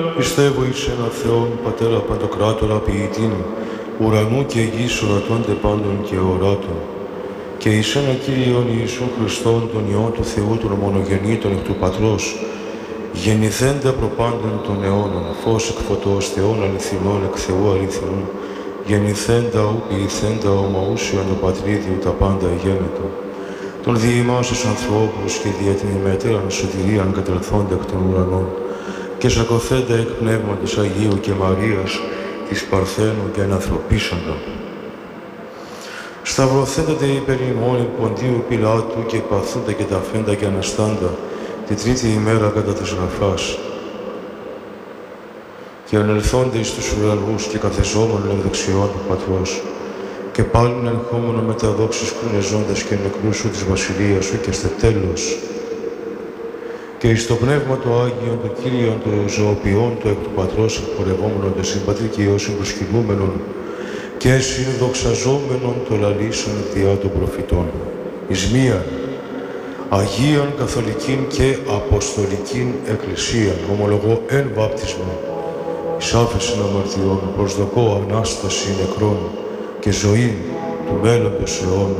Πιστεύω εις ένα Θεόν, Πατέρα Παντοκράτορα ποιητήν, ουρανού και γης ορατώνται πάντων και οράτων, και εις ένα Κύριον Ιησούν Χριστόν, τον Υιό του Θεού, τον ομονογεννήτων εκ του Πατρός, γεννηθέντα προπάντων των αιώνων, φως εκ φωτός, Θεών αληθινών, εκ Θεού αληθινών, γεννηθέντα ου ποιηθέντα ομοούσιον το Πατρίδιου τα πάντα γένετο. Τον διημάς τους ανθρώπους και δια την ημετέραν σωτηρίαν κατελθόντα εκ των ουρανών, και σακωθέντα εκ Πνεύματος Αγίου και Μαρίας, της Παρθένου και ανθρωπίσαντα. Σταυρωθέντα υπέρ ημών Ποντίου Πιλάτου και παθούντα και ταφέντα και αναστάντα, τη τρίτη ημέρα κατά της γραφάς. Και ανελθόντα εις τους ουρανούς και καθεζόμενον εκ δεξιών του Πατρός, και πάλιν ερχόμενο με τα δόξης κρονεζώντας και νεκρούς σου της βασιλείας σου και στε τέλος. Και εις το Πνεύμα το Άγιον, το Κύριον, το ζωοποιών, το εκ του Πατρός εκπορευόμενον, το συμπατρί και Υιό συμπροσκυνούμενον, και συνδοξαζόμενον το λαλήσον διά των προφητών. Εις μίαν, Αγίαν Καθολικήν και Αποστολικήν Εκκλησίαν, ομολογώ εν βάπτισμα, εις άφεσιν αμαρτιών, προσδοκώ Ανάσταση νεκρών και ζωή του μέλλοντος αιώνα.